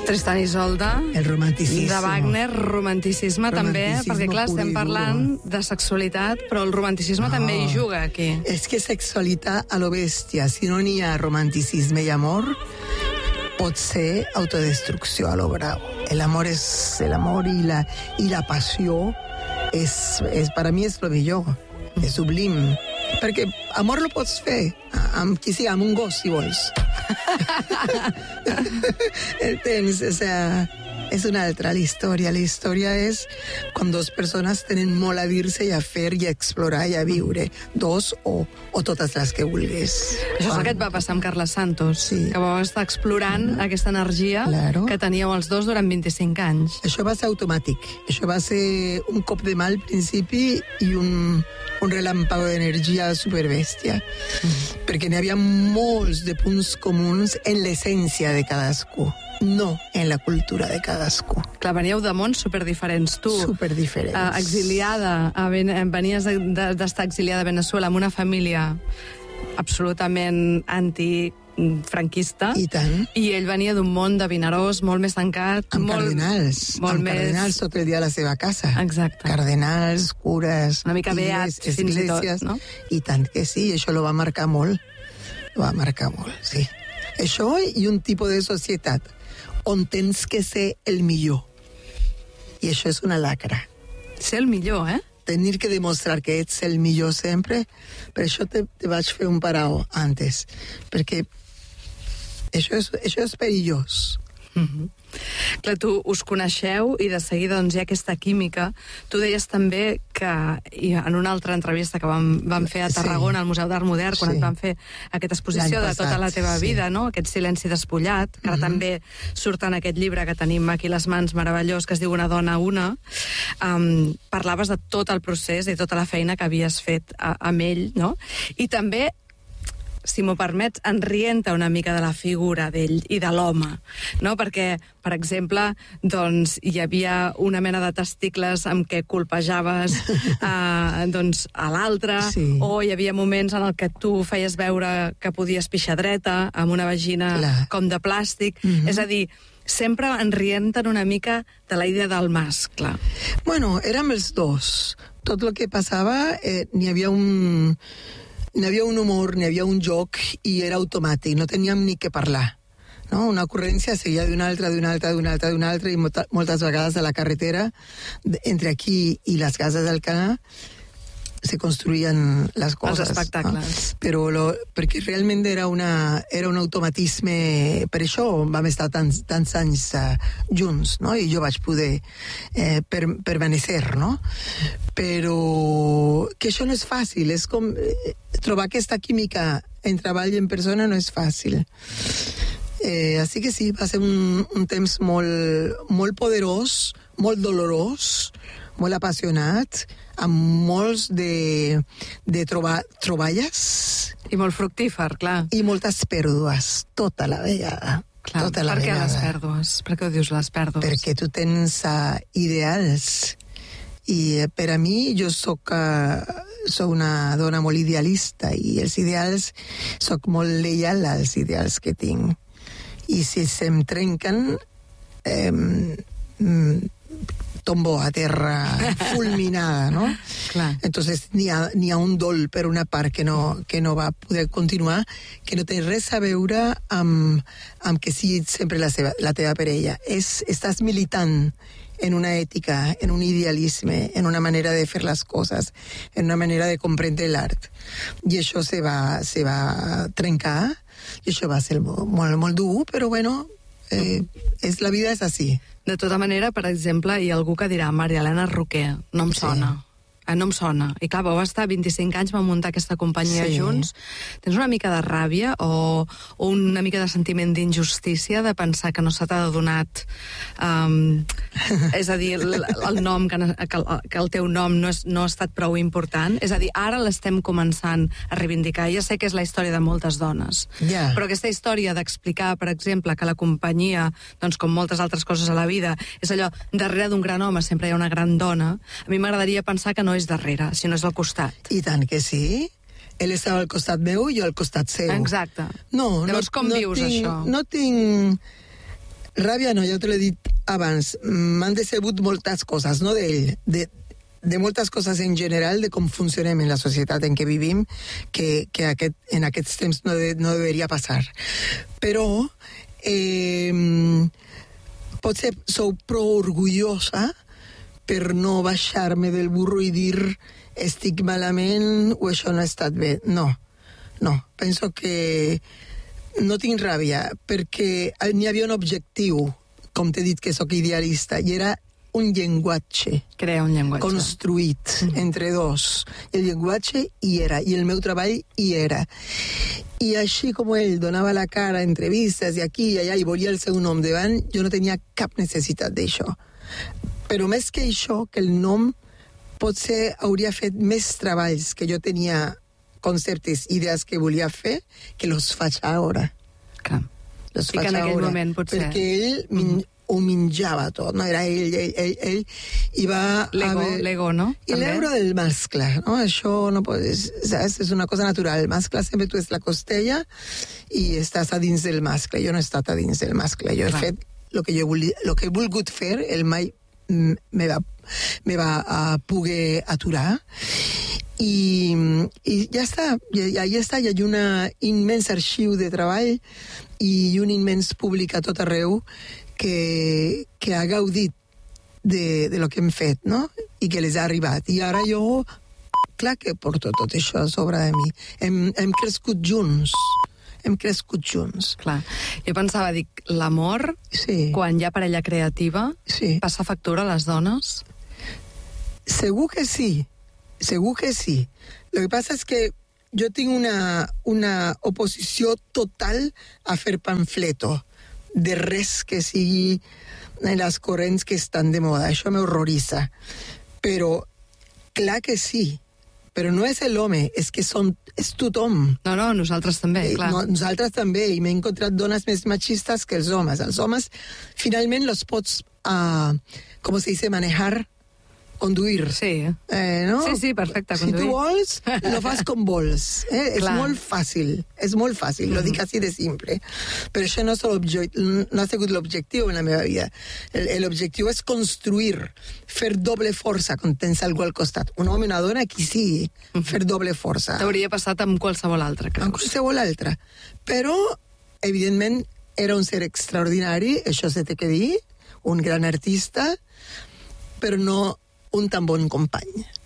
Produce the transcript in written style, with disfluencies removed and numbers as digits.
Tristan i Isolde, el romanticisme. De Wagner, romanticisme també, perquè clar, estem parlant de sexualitat, però el romanticisme també hi juga aquí. És que sexualitat a lo bèstia, si no n'hi ha romanticisme i amor, pot ser autodestrucció a lo bravo. L'amor és l'amor i la passió per a mi és lo millor, és sublim. Perquè amor lo pots fer amb qui sigui, amb un gos, si vols. Entens? O sea, és una altra la història. La història és quan dues persones tenen molt a dir-se i a fer i a explorar i a viure. Dos o totes les que vulguis. Això és el que et va passar amb Carles Santos, que vau estar explorant aquesta energia que teníeu els dos durant 25 anys. Això va ser automàtic. Això va ser un cop de mà al principi i un relàmpago d'energia superbèstia. Perquè n'hi havia molts de punts comuns en l'essència de cadascú, no en la cultura de cadascú. Clar, veníeu de mons superdiferents. Tu, superdiferents. Exiliada, venies d'estar exiliada a Veneçuela amb una família absolutament antifranquista. I tant. I ell venia d'un món de Vinaròs molt més tancat. Amb cardenals tot el dia a la seva casa. Exacte. Cardenals, cures, una mica beats, fins i tot, no? I tant que sí, això lo va marcar molt. Lo va marcar molt, sí. Això i un tipus de societat on tens que ser el millor. I això és una lacra. Ser el millor, Tenir que demostrar que ets el millor sempre, per això te vaig fer un parau antes, perquè això és perillós. Clar, tu us coneixeu i de seguida doncs, hi ha aquesta química. Tu deies també que en una altra entrevista que vam fer a Tarragona, al Museu d'Art Modern, quan et van fer aquesta exposició de tota la teva vida, no? Aquest silenci despullat, que ara també surt en aquest llibre que tenim aquí a les mans, meravellós, que es diu Una dona, una. Parlaves de tot el procés i tota la feina que havies fet amb ell, no? I també, si m'ho permets, enrienta una mica de la figura d'ell i de l'home, no? Perquè, per exemple, doncs, hi havia una mena de testicles amb què colpejaves doncs, a l'altre, o hi havia moments en el que tu feies veure que podies pixar dreta, amb una vagina com de plàstic. És a dir, sempre enrienten una mica de la idea del mascle. Bueno, érem els dos. Tot el que passava, n'hi havia un humor, n'hi havia un joc i era automàtic, no teníem ni que parlar. No? Una ocurrència seguia d'una altra i moltes vegades a la carretera, entre aquí i les cases del Canà, se construïen les coses. Els espectacles. No? Però perquè realment era un automatisme, per això vam estar tants anys junts, no? I jo vaig poder permanecer, no? Però que això no és fàcil, és com trobar aquesta química en treball i en persona no és fàcil. Així que sí, va ser un temps molt poderós, molt dolorós, molt apassionat, amb molts de troballes. I molt fructífer, clar. I moltes pèrdues, tota la vegada. Clar, tota la per què vegada. les pèrdues? Per què ho dius, les pèrdues? Perquè tu tens ideals. I per a mi, jo soc una dona molt idealista i els ideals, soc molt lleial als ideals que tinc. I si se'm trenquen, tombo a terra fulminada, ¿no? Clar. Entonces n'hi ha un dol per una part que no va poder continuar, que no té res a veure amb que sigui sempre la teva parella. Estàs militant en una ètica, en un idealisme, en una manera de fer les coses, en una manera de comprendre l'art. I això se va trencar, i això va ser molt, molt dur, però bueno, la vida és així. De tota manera, per exemple, hi ha algú que dirà Maria Elena Roquer, no em sona. No em sona. I clar, vau estar 25 anys, vam muntar aquesta companyia junts. Tens una mica de ràbia o una mica de sentiment d'injustícia de pensar que no se t'ha donat és a dir, el nom que el teu nom no ha estat prou important? És a dir, ara l'estem començant a reivindicar. Ja sé que és la història de moltes dones, però aquesta història d'explicar, per exemple, que la companyia, doncs com moltes altres coses a la vida, és allò, darrere d'un gran home sempre hi ha una gran dona, a mi m'agradaria pensar que no és darrere, sinó és al costat. I tant que sí. Ell estava al costat meu i jo al costat seu. Exacte. Llavors, com vius això? No tinc Ràbia no, ja te l'he dit abans. M'han decebut moltes coses, no d'ell, de moltes coses en general, de com funcionem en la societat en què vivim, que en aquests temps no deveria passar. Però potser sou prou orgullosa per no baixar-me del burro i dir estic malament o això no ha estat bé. No, penso que no tinc ràbia, perquè n'hi havia un objectiu, com t'he dit que sóc idealista, i era un llenguatge. Crear un llenguatge. Construït entre dos. El llenguatge hi era, i el meu treball hi era. I així com ell donava la cara a entrevistes i aquí i allà i volia el seu nom davant, jo no tenia cap necessitat d'això. Però més que això, que el nom potser hauria fet més treballs que jo tenia conceptes, idees que volia fer, que los faig ara. Clar. Los sí faig que en aquell ara, moment potser... perquè ell ho menjava tot, no? Era ell i va... L'ego, no? I l'euro del mascle, no? Això no pots... Saps? És una cosa natural. El mascle sempre tu és la costella i estàs a dins del mascle. Jo no he estat a dins del mascle. Jo he fet el que he volgut fer, el mai me va poder aturar. I ja està. Allà està. Hi ha un immens arxiu de treball i un immens públic a tot arreu que ha gaudit de lo que hem fet, no? I que les ha arribat. I ara jo, clar que porto tot això a sobre de mi. Hem crescut junts. Clar. Jo pensava, dic, l'amor, quan hi ha parella creativa, passa factura a les dones? Segur que sí. Lo que passa és que jo tinc una oposició total a fer pamfleto de res que sigui en les corrents que estan de moda. Això m'horroritza. Però, clar que sí. Però no és l'home, és que és tothom. No, nosaltres també, clar. Nosaltres també, i m'he encontrat dones més machistes que els homes. Els homes, finalment, los pots, com se dice, manejar, conduir. Sí. ¿no? Sí, perfecte, conduir. Si tu vols, lo fas com vols. És molt fàcil, lo dic així de simple. Però això no ha sigut l'objectiu en la meva vida. L'objectiu és construir, fer doble força quan tens algú al costat. Un home i una dona, qui sigui, fer doble força. T'hauria passat amb qualsevol altre, creus? Amb qualsevol altre. Però, evidentment, era un ser extraordinari, això se té que dir, un gran artista, però no un tan bon company.